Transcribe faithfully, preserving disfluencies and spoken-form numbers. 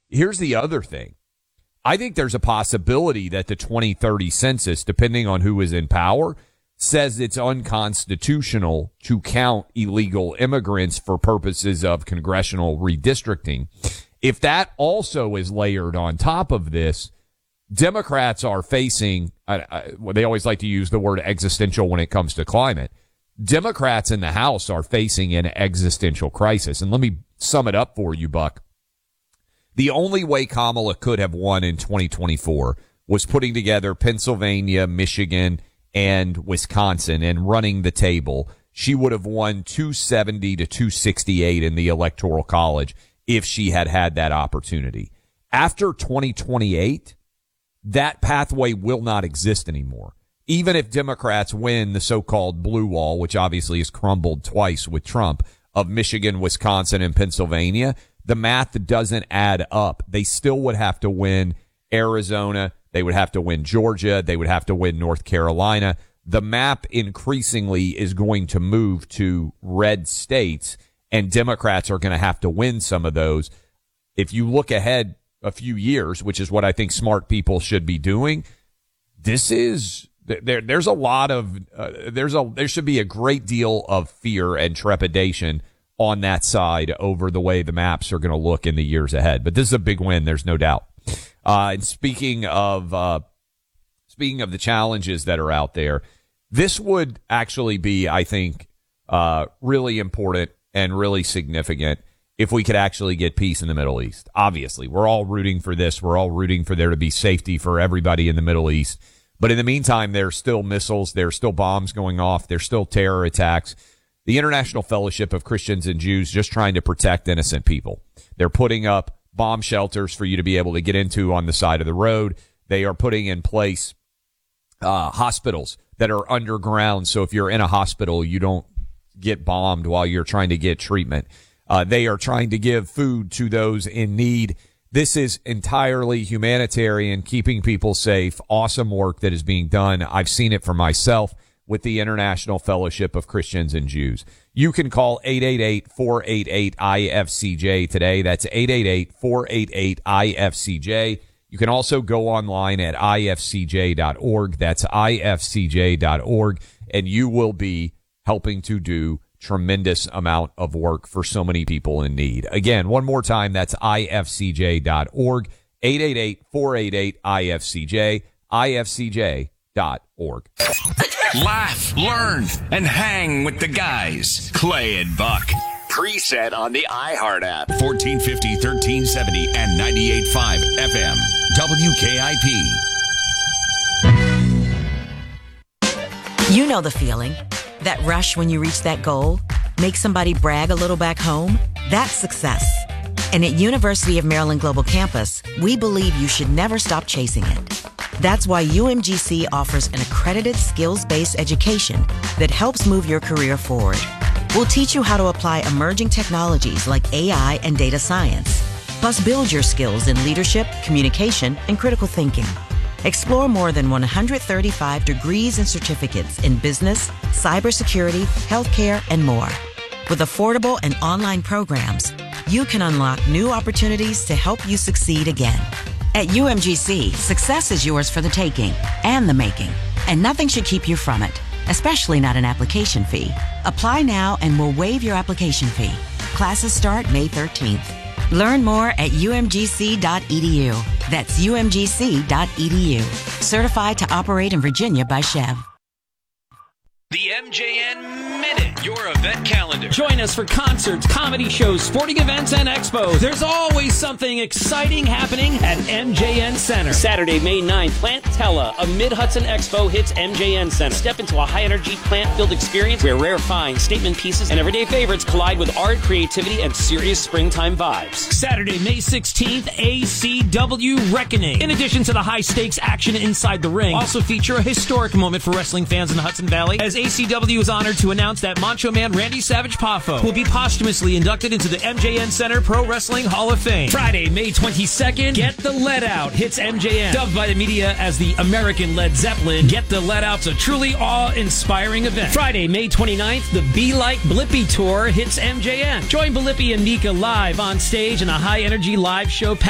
Here's the other thing. I think there's a possibility that the twenty thirty census, depending on who is in power, says it's unconstitutional to count illegal immigrants for purposes of congressional redistricting. If that also is layered on top of this, Democrats are facing, I, I, well, they always like to use the word existential when it comes to climate. Democrats in the House are facing an existential crisis. And let me sum it up for you, Buck. The only way Kamala could have won in twenty twenty-four was putting together Pennsylvania, Michigan, and Wisconsin and running the table. She would have won two seventy to two sixty-eight in the Electoral College if she had had that opportunity. After twenty twenty-eight, that pathway will not exist anymore. Even if Democrats win the so-called blue wall, which obviously has crumbled twice with Trump, of Michigan, Wisconsin, and Pennsylvania, the math doesn't add up. They still would have to win Arizona. They would have to win Georgia. They would have to win North Carolina. The map increasingly is going to move to red states, and Democrats are going to have to win some of those. If you look ahead a few years, which is what I think smart people should be doing, this is there. There's a lot of uh, there's a there should be a great deal of fear and trepidation on that side over the way the maps are going to look in the years ahead. But this is a big win. There's no doubt. Uh, and speaking of, uh, speaking of the challenges that are out there, this would actually be, I think, uh, really important and really significant if we could actually get peace in the Middle East. Obviously, we're all rooting for this. We're all rooting for there to be safety for everybody in the Middle East. But in the meantime, there's still missiles. There's still bombs going off. There's still terror attacks. The International Fellowship of Christians and Jews just trying to protect innocent people. They're putting up bomb shelters for you to be able to get into on the side of the road. They are putting in place uh, hospitals that are underground. So if you're in a hospital, you don't get bombed while you're trying to get treatment. Uh, they are trying to give food to those in need. This is entirely humanitarian, keeping people safe. Awesome work that is being done. I've seen it for myself with the International Fellowship of Christians and Jews. You can call eight eight eight, four eight eight, I F C J today. That's eight eight eight, four eight eight, I F C J. You can also go online at I F C J dot org. That's I F C J dot org. And you will be helping to do tremendous amount of work for so many people in need. Again, one more time, that's I F C J dot org, eight eight eight, four eight eight, I F C J, I F C J dot org. Laugh, learn, and hang with the guys. Clay and Buck. Preset on the iHeart app. fourteen fifty, thirteen seventy, and ninety-eight point five F M. W K I P. You know the feeling. That rush when you reach that goal. Make somebody brag a little back home. That's success. And at University of Maryland Global Campus, we believe you should never stop chasing it. That's why U M G C offers an accredited skills-based education that helps move your career forward. We'll teach you how to apply emerging technologies like A I and data science, plus build your skills in leadership, communication, and critical thinking. Explore more than one hundred thirty-five degrees and certificates in business, cybersecurity, healthcare, and more. With affordable and online programs, you can unlock new opportunities to help you succeed again. At U M G C, success is yours for the taking and the making, and nothing should keep you from it, especially not an application fee. Apply now and we'll waive your application fee. Classes start May thirteenth. Learn more at U M G C dot E D U. That's U M G C dot E D U. Certified to operate in Virginia by Chev. The M J N Minute, your event calendar. Join us for concerts, comedy shows, sporting events, and expos. There's always something exciting happening at M J N Center. Saturday, May ninth, Plantella, a Mid-Hudson Expo hits M J N Center. Step into a high-energy, plant-filled experience where rare finds, statement pieces, and everyday favorites collide with art, creativity, and serious springtime vibes. Saturday, May sixteenth, A C W Reckoning. In addition to the high-stakes action inside the ring, also feature a historic moment for wrestling fans in the Hudson Valley, as A C W is honored to announce that Macho Man Randy Savage Poffo will be posthumously inducted into the M J N Center Pro Wrestling Hall of Fame. Friday, May twenty-second, Get the Let Out hits M J N. Dubbed by the media as the American Led Zeppelin, Get the Let Out's a truly awe-inspiring event. Friday, May twenty-ninth, the Be Like Blippi Tour hits M J N. Join Blippi and Mika live on stage in a high-energy live show